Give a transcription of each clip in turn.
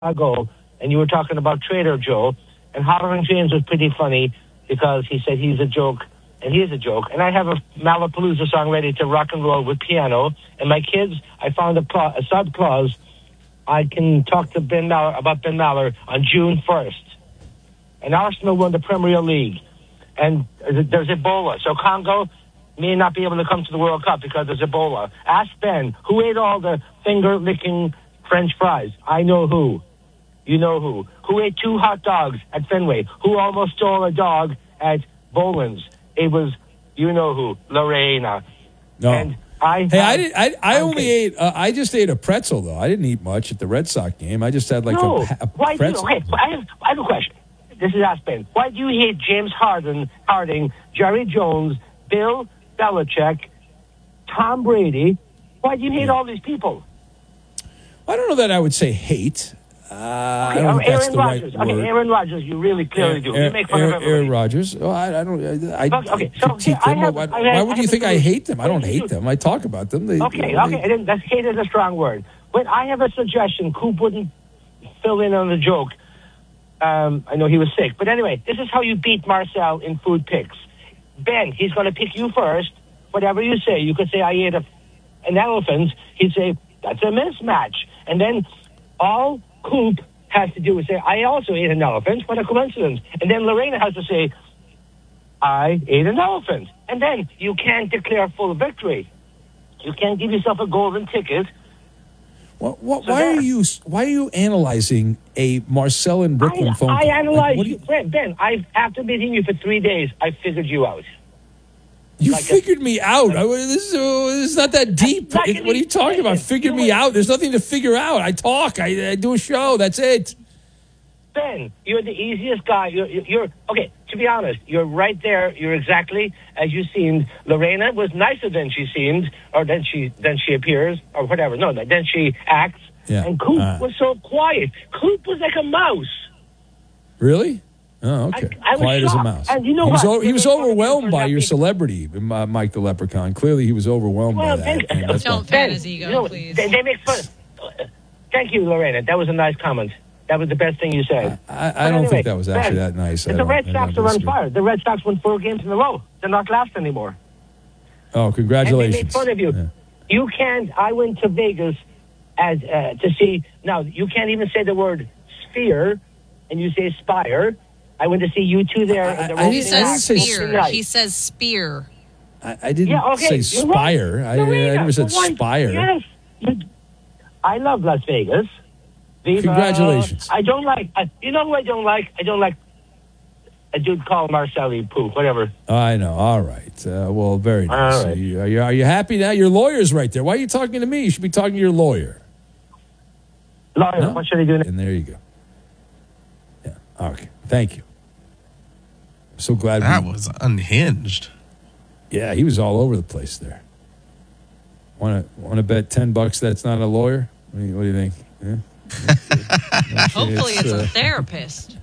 ago, and you were talking about Trader Joe, and Hollering James was pretty funny because he said he's a joke, and he is a joke. And I have a Malapalooza song ready to rock and roll with piano. And my kids, I found a sub clause. I can talk to Ben Maller about Ben Maller on June 1st. And Arsenal won the Premier League. And there's Ebola. So Congo may not be able to come to the World Cup because there's Ebola. Ask Ben, who ate all the finger-licking French fries? I know who. You know who. Who ate 2 hot dogs at Fenway? Who almost stole a dog at Boland's? It was, you know who, Lorena. No. And I just ate a pretzel, though. I didn't eat much at the Red Sox game. I just had like a pretzel. I have a question. This is Ask Ben. Why do you hate James Harding, Jerry Jones, Bill Belichick, Tom Brady? Why do you hate all these people? I don't know that I would say hate. I don't think that's the right word. Okay, Aaron Rodgers, you really clearly do. You make fun of everybody. Aaron Rodgers. Well, I don't. Okay, so why would you think I hate them? I don't hate them. I talk about them. Okay. That's hate is a strong word. But I have a suggestion. Coop wouldn't fill in on the joke. I know he was sick. But anyway, this is how you beat Marcel in food picks. Ben, he's going to pick you first. Whatever you say, you could say, I ate an elephant. He'd say, that's a mismatch. And then all Coop has to do is say, I also ate an elephant. What a coincidence. And then Lorena has to say, I ate an elephant. And then you can't declare full victory. You can't give yourself a golden ticket. Why are you analyzing a Marcel in Brooklyn phone call? I analyze you. Ben, after meeting you for 3 days, I figured you out. You figured me out. This is not that deep. What are you talking about? Figured me out. There's nothing to figure out. I talk. I do a show. That's it. Ben, you're the easiest guy. You're okay. To be honest, you're right there. You're exactly as you seemed. Lorena was nicer than she seemed, or than she appears, or whatever. No, then she acts. Yeah. And Coop was so quiet. Coop was like a mouse. Really? Oh, okay. I was quiet shocked. as a mouse. And you know he was overwhelmed by your celebrity, Mike the Leprechaun. Clearly, he was overwhelmed by that. Don't fan his ego, please. They make fun. Thank you, Lorena. That was a nice comment. That was the best thing you said. I don't think that was actually that nice. The Red Sox are on fire. The Red Sox won 4 games in a row. They're not last anymore. Oh, congratulations. And they make fun of you. Yeah. You can't. I went to Vegas to see. Now, you can't even say the word sphere, and you say spire. I went to see you two there. He says spear. He says spear. I didn't say spire. I never said spire. Yes. I love Las Vegas. Congratulations. I don't like. You know who I don't like? I don't like a dude called Marcelli Poop. Whatever. I know. All right. Well, very nice. All right. Are you happy now? Your lawyer's right there. Why are you talking to me? You should be talking to your lawyer. Lawyer, no? What should I do now? And there you go. Yeah. Okay. Thank you. So glad that was unhinged. Yeah, he was all over the place there. Want to bet $10 that's not a lawyer? What do you think? Yeah. Hopefully, it's a therapist.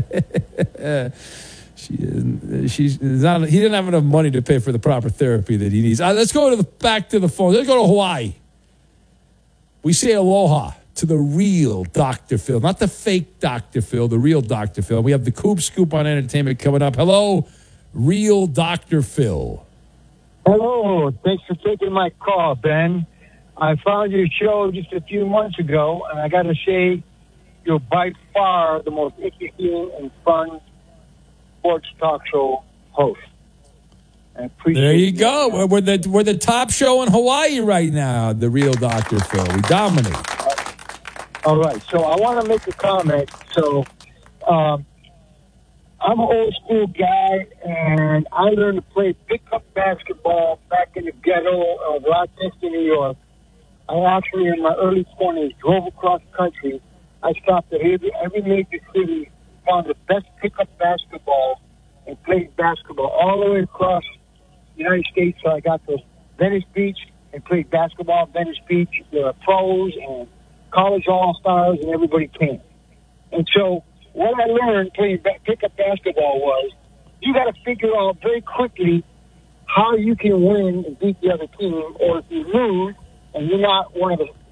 He didn't have enough money to pay for the proper therapy that he needs. Let's go back to the phone. Let's go to Hawaii. We say aloha to the real Dr. Phil, not the fake Dr. Phil, the real Dr. Phil. We have the Coop Scoop on entertainment coming up. Hello, real Dr. Phil. Hello. Thanks for taking my call, Ben. I found your show just a few months ago, and I got to say, you're by far the most interesting and fun sports talk show host. There you go. We're the top show in Hawaii right now, the real Dr. Phil. We dominate. All right, so I want to make a comment. So I'm an old school guy, and I learned to play pickup basketball back in the ghetto of Rochester, New York. I actually, in my early 20s, drove across country. I stopped at every major city, found the best pickup basketball, and played basketball all the way across the United States. So I got to Venice Beach and played basketball at Venice Beach. There are pros and college all-stars, and everybody came. And so what I learned playing pickup basketball was you got to figure out very quickly how you can win and beat the other team, or if you lose and you're not one of the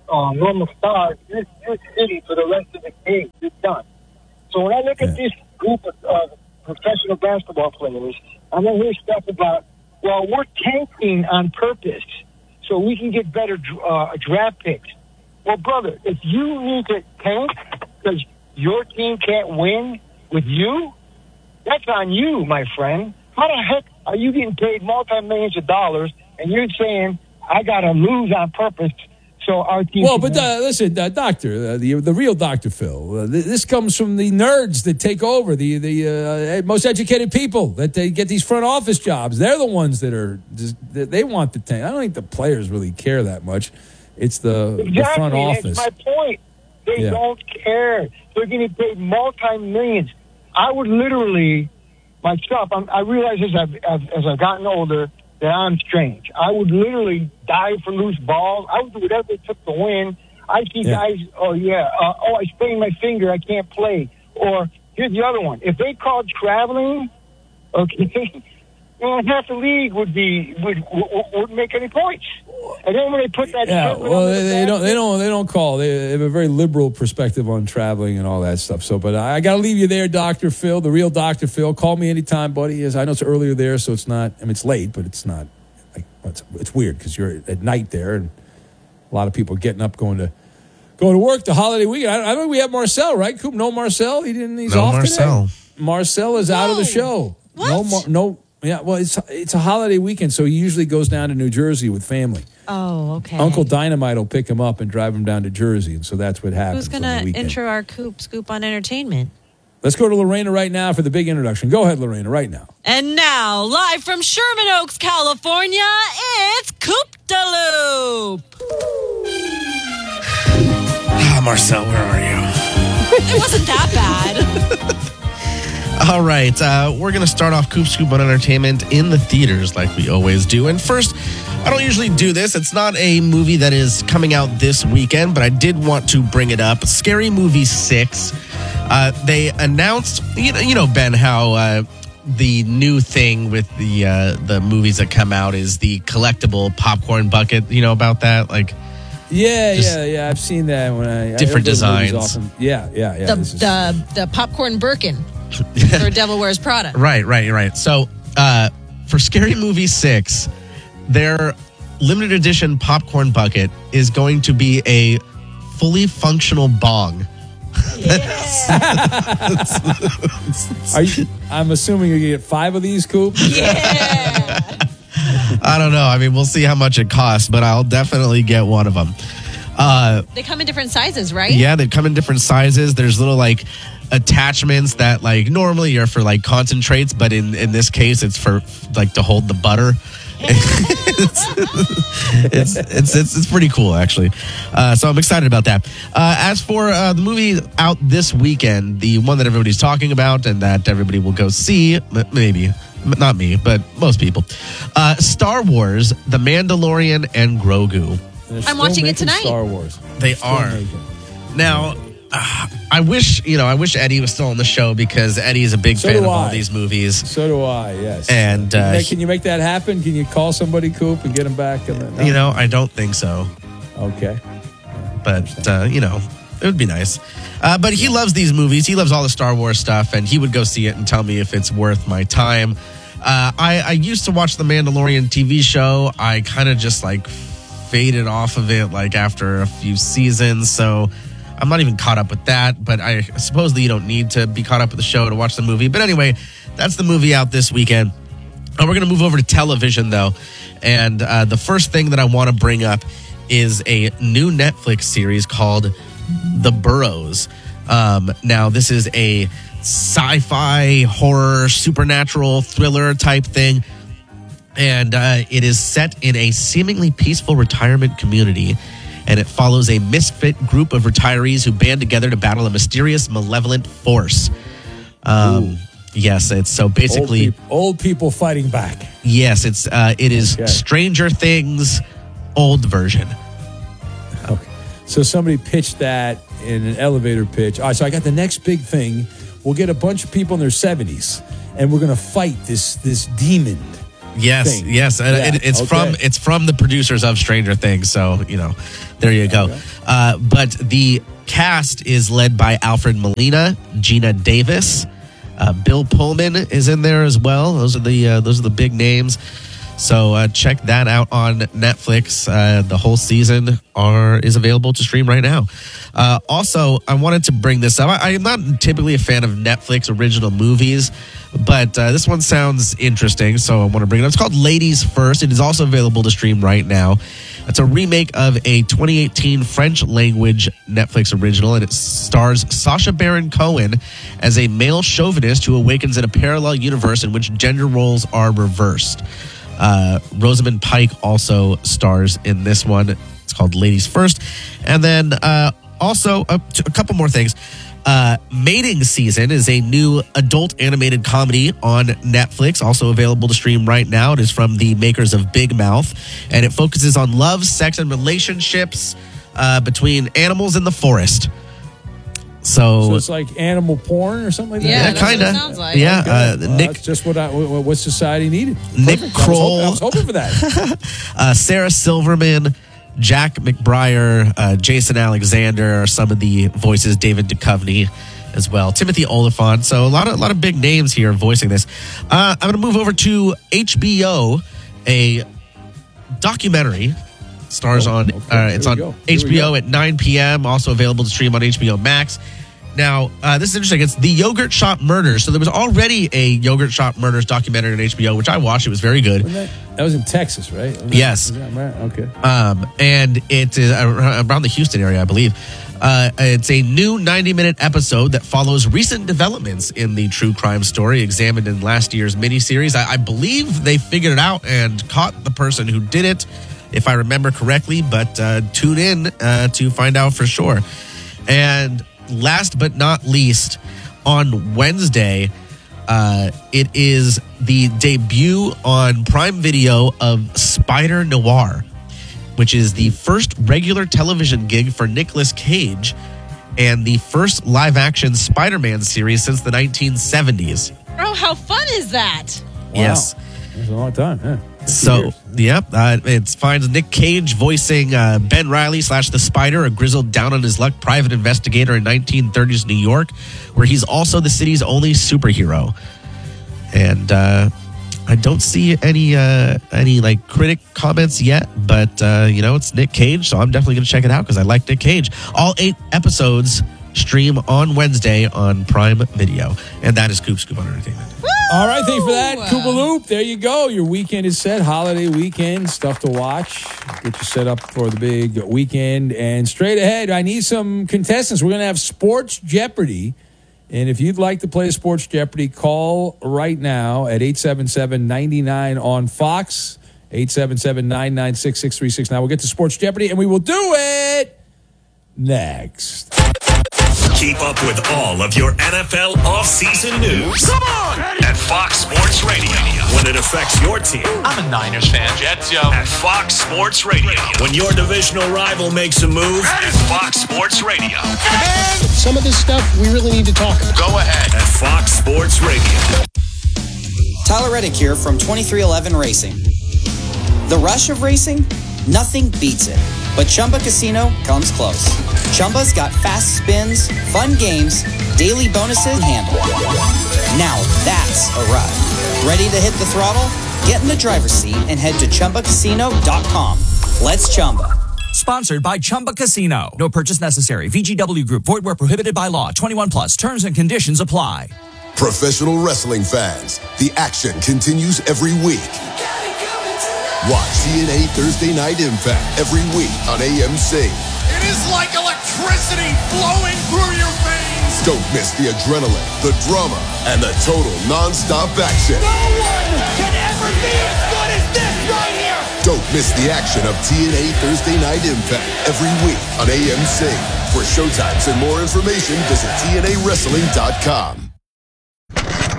normal stars, you're sitting for the rest of the game. You're done. So when I look at this group of professional basketball players, I'm going to hear stuff about, well, we're tanking on purpose so we can get better draft picks. Well, brother, if you need to tank because your team can't win with you, that's on you, my friend. How the heck are you getting paid multi-millions of dollars and you're saying, I got to lose on purpose so our team... Well, but listen, Doctor, the real Dr. Phil, this comes from the nerds that take over, the most educated people, that they get these front office jobs. They're the ones that are... they want the tank. I don't think the players really care that much. It's the front office. That's my point. They don't care. They're getting paid multi-millions. I would literally, myself, I realize as I've gotten older that I'm strange. I would literally dive for loose balls. I would do whatever it took to win. I see guys, I sprained my finger, I can't play. Or here's the other one. If they called traveling, okay, half the league wouldn't make any points. And then when they put that, they don't call. They have a very liberal perspective on traveling and all that stuff. So, but I got to leave you there, Dr. Phil, the real Dr. Phil. Call me anytime, buddy. As I know it's earlier there, so it's not. I mean, it's late, but it's not. Like, it's weird because you're at night there, and a lot of people are getting up going to work the holiday weekend. I think we have Marcel, right? Coop, no Marcel. He's off Marcel. Today. Marcel is out of the show. What? No. Yeah, well, it's a holiday weekend, so he usually goes down to New Jersey with family. Oh, okay. Uncle Dynamite will pick him up and drive him down to Jersey, and so that's what happens. Who's going to intro our Scoop on entertainment? Let's go to Lorena right now for the big introduction. Go ahead, Lorena, right now. And now, live from Sherman Oaks, California, it's Coop de Loop. Marcel, where are you? It wasn't that bad. All right, we're going to start off Coop Scoop on entertainment in the theaters like we always do. And first, I don't usually do this. It's not a movie that is coming out this weekend, but I did want to bring it up. Scary Movie 6. They announced, you know, Ben, how the new thing with the movies that come out is the collectible popcorn bucket. You know about that? Like, yeah. I've seen that when I different designs. Awesome. Yeah. The popcorn Birkin for Devil Wears Prada. Right. So for Scary Movie 6, their limited edition popcorn bucket is going to be a fully functional bong. I'm assuming you're going to get 5 of these, Coop? Yeah. I don't know. I mean, we'll see how much it costs, but I'll definitely get one of them. They come in different sizes, right? Yeah, they come in different sizes. There's little, like, attachments that, like, normally are for, like, concentrates, but in this case, it's for, like, to hold the butter. It's pretty cool, actually. So I'm excited about that. As for the movie out this weekend, the one that everybody's talking about and that everybody will go see, maybe not me, but most people, Star Wars, The Mandalorian, and Grogu. I'm watching it tonight. Star Wars. They are. Now, I wish Eddie was still on the show because Eddie is a big fan of all these movies. So do I, yes. And can you make that happen? Can you call somebody, Coop, and get him back? No? I don't think so. Okay. But, it would be nice. But he loves these movies. He loves all the Star Wars stuff, and he would go see it and tell me if it's worth my time. I used to watch the Mandalorian TV show. I kind of just, like, faded off of it, like, after a few seasons, so I'm not even caught up with that, but I suppose that you don't need to be caught up with the show to watch the movie. But anyway, that's the movie out this weekend. We're going to move over to television, though. And the first thing that I want to bring up is a new Netflix series called The Burrows. Now, this is a sci-fi, horror, supernatural, thriller type thing. And it is set in a seemingly peaceful retirement community. And it follows a misfit group of retirees who band together to battle a mysterious, malevolent force. Yes, it's so basically old people fighting back. Yes, it is Stranger Things, old version. Okay, so somebody pitched that in an elevator pitch. All right, so I got the next big thing. We'll get a bunch of people in their 70s, and we're going to fight this demon Yes, thing. yes. And Yeah, it's from the producers of Stranger Things. So, there you go. But the cast is led by Alfred Molina, Gina Davis, Bill Pullman is in there as well. Those are the big names. So check that out on Netflix. The whole season is available to stream right now. Also, I wanted to bring this up. I am not typically a fan of Netflix original movies, but this one sounds interesting, so I want to bring it up. It's called Ladies First. It is also available to stream right now. It's a remake of a 2018 French language Netflix original, and it stars Sacha Baron Cohen as a male chauvinist who awakens in a parallel universe in which gender roles are reversed. Rosamund Pike also stars in this one. It's called Ladies First. And then also a couple more things. Mating Season is a new adult animated comedy on Netflix, also available to stream right now. It is from the makers of Big Mouth, and it focuses on love, sex, and relationships between animals in the forest. So it's like animal porn or something like that? Yeah, that's kind of. what it sounds like. Yeah, Okay. Well, Nick. that's just what society needed. Nick Perfect. Kroll. I was hoping for that. Sarah Silverman, Jack McBrayer, Jason Alexander are some of the voices. David Duchovny as well. Timothy Oliphant. So a lot of big names here voicing this. I'm going to move over to HBO. A documentary stars on. Okay. It's Here on we go. Here we HBO go. at 9 p.m. Also available to stream on HBO Max. Now, this is interesting. It's the Yogurt Shop Murders. So there was already a Yogurt Shop Murders documentary on HBO, which I watched. It was very good. That was in Texas, right? Yes. Is that right? Okay. And it is around the Houston area, I believe. It's a new 90-minute episode that follows recent developments in the true crime story examined in last year's miniseries. I believe they figured it out and caught the person who did it, if I remember correctly, but tune in to find out for sure. And last but not least, on Wednesday, it is the debut on Prime Video of Spider Noir, which is the first regular television gig for Nicolas Cage and the first live-action Spider-Man series since the 1970s. Oh, how fun is that? Wow. Yes. That's a long time. Yeah. 50 So, years. yep, it finds Nick Cage voicing Ben Reilly / the Spider, a grizzled down-on-his-luck private investigator in 1930s New York, where he's also the city's only superhero. And I don't see any like critic comments yet, but it's Nick Cage, so I'm definitely going to check it out because I like Nick Cage. All 8 episodes stream on Wednesday on Prime Video, and that is Coop Scoop on Entertainment. All right, thank you for that. Koopa Loop, there you go. Your weekend is set. Holiday weekend, stuff to watch. Get you set up for the big weekend. And straight ahead, I need some contestants. We're going to have Sports Jeopardy. And if you'd like to play Sports Jeopardy, call right now at 877-99 on Fox, 877-996-6369. We'll get to Sports Jeopardy, and we will do it next. Keep up with all of your NFL offseason news. Come on! At Fox Sports Radio. When it affects your team. I'm a Niners fan. Jets, yo. At Fox Sports Radio. When your divisional rival makes a move. At Fox Sports Radio. Some of this stuff we really need to talk about. Go ahead. At Fox Sports Radio. Tyler Reddick here from 2311 Racing. The rush of racing? Nothing beats it. But Chumba Casino comes close. Chumba's got fast spins, fun games, daily bonuses, and handle. Now that's a ride. Ready to hit the throttle? Get in the driver's seat and head to ChumbaCasino.com. Let's Chumba. Sponsored by Chumba Casino. No purchase necessary. VGW Group. Void where prohibited by law. 21 plus. Terms and conditions apply. Professional wrestling fans, the action continues every week. Watch TNA Thursday Night Impact every week on AMC. It is like electricity flowing through your veins. Don't miss the adrenaline, the drama, and the total non-stop action. No one can ever be as good as this right here. Don't miss the action of TNA Thursday Night Impact every week on AMC. For showtimes and more information, visit TNAWrestling.com.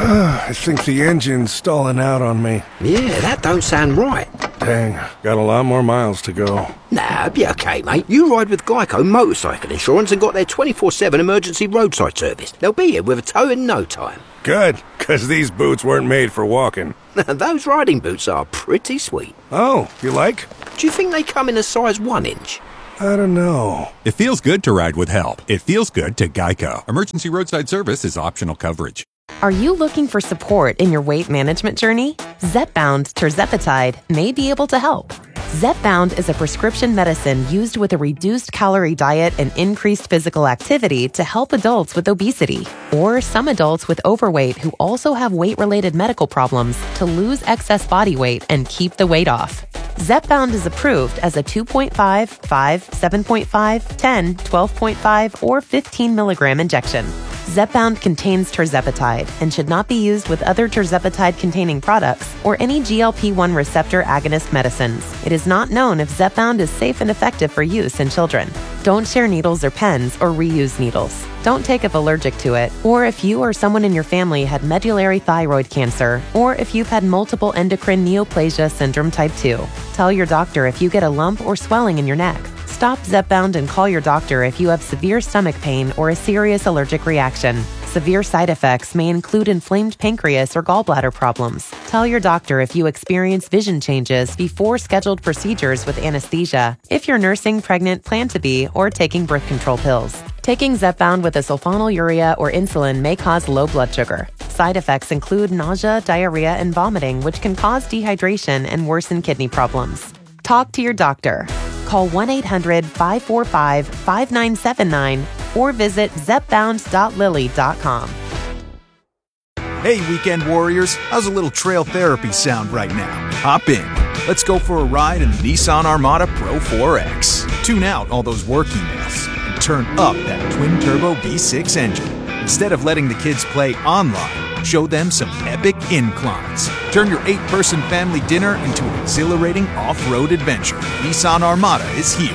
I think the engine's stalling out on me. Yeah, that don't sound right. Dang, got a lot more miles to go. Nah, be okay, mate. You ride with Geico Motorcycle Insurance and got their 24/7 emergency roadside service. They'll be here with a tow in no time. Good, because these boots weren't made for walking. Those riding boots are pretty sweet. Oh, you like? Do you think they come in a size 1 inch? I don't know. It feels good to ride with help. It feels good to Geico. Emergency roadside service is optional coverage. Are you looking for support in your weight management journey? Zepbound tirzepatide may be able to help. Zepbound is a prescription medicine used with a reduced calorie diet and increased physical activity to help adults with obesity or some adults with overweight who also have weight-related medical problems to lose excess body weight and keep the weight off. Zepbound is approved as a 2.5, 5, 7.5, 10, 12.5, or 15 milligram injection. Zepbound contains tirzepatide and should not be used with other tirzepatide-containing products or any GLP-1 receptor agonist medicines. It is not known if Zepbound is safe and effective for use in children. Don't share needles or pens or reuse needles. Don't take if allergic to it, or if you or someone in your family had medullary thyroid cancer, or if you've had multiple endocrine neoplasia syndrome type 2. Tell your doctor if you get a lump or swelling in your neck. Stop Zepbound and call your doctor if you have severe stomach pain or a serious allergic reaction. Severe side effects may include inflamed pancreas or gallbladder problems. Tell your doctor if you experience vision changes before scheduled procedures with anesthesia, if you're nursing, pregnant, plan to be, or taking birth control pills. Taking Zepbound with a sulfonylurea or insulin may cause low blood sugar. Side effects include nausea, diarrhea, and vomiting, which can cause dehydration and worsen kidney problems. Talk to your doctor. Call 1-800-545-5979 or visit zepbound.lily.com. Hey, weekend warriors, how's a little trail therapy sound right now? Hop in. Let's go for a ride in the Nissan Armada Pro 4X. Tune out all those work emails and turn up that twin-turbo V6 engine. Instead of letting the kids play online, show them some epic inclines. Turn your 8-person family dinner into an exhilarating off-road adventure. Nissan Armada is here.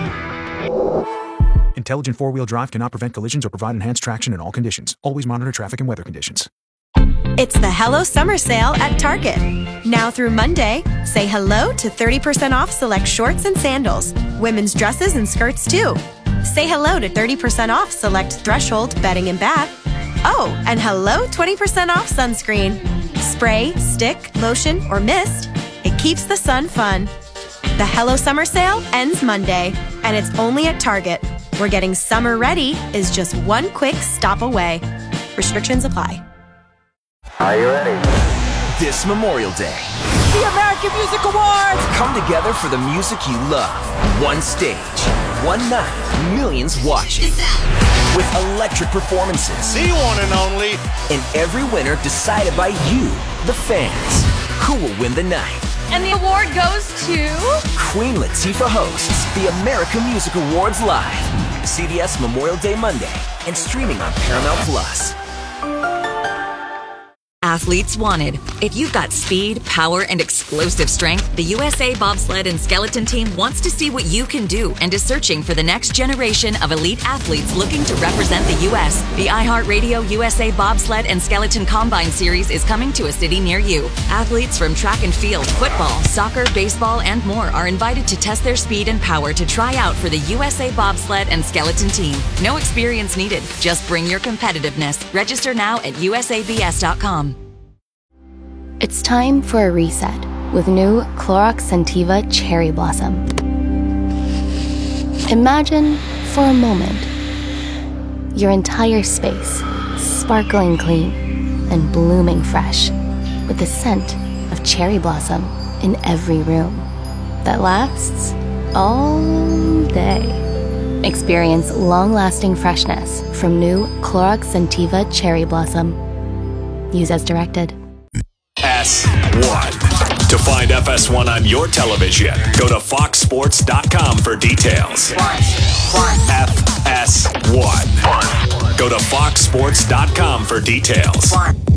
Intelligent four-wheel drive cannot prevent collisions or provide enhanced traction in all conditions. Always monitor traffic and weather conditions. It's the Hello Summer Sale at Target. Now through Monday, say hello to 30% off select shorts and sandals, women's dresses and skirts too. Say hello to 30% off select Threshold bedding and bath. Oh, and hello 20% off sunscreen. Spray, stick, lotion, or mist. It keeps the sun fun. The Hello Summer Sale ends Monday, and it's only at Target, where getting summer ready is just one quick stop away. Restrictions apply. Are you ready? This Memorial Day, The American Music Awards! come together for the music you love. One stage, one night, millions watching. With electric performances. The one and only. And every winner decided by you, the fans. Who will win the night? And the award goes to... Queen Latifah hosts the American Music Awards live. CBS Memorial Day Monday and streaming on Paramount Plus. Athletes wanted. If you've got speed, power, and explosive strength, the USA Bobsled and Skeleton Team wants to see what you can do and is searching for the next generation of elite athletes looking to represent the U.S. The iHeartRadio USA Bobsled and Skeleton Combine Series is coming to a city near you. Athletes from track and field, football, soccer, baseball, and more are invited to test their speed and power to try out for the USA Bobsled and Skeleton Team. No experience needed. Just bring your competitiveness. Register now at usabs.com. It's time for a reset with new Clorox Scentiva Cherry Blossom. Imagine, for a moment, your entire space sparkling clean and blooming fresh with the scent of cherry blossom in every room that lasts all day. Experience long-lasting freshness from new Clorox Scentiva Cherry Blossom. Use as directed. FS1. To find FS1 on your television, go to foxsports.com for details. FS1. Go to foxsports.com for details.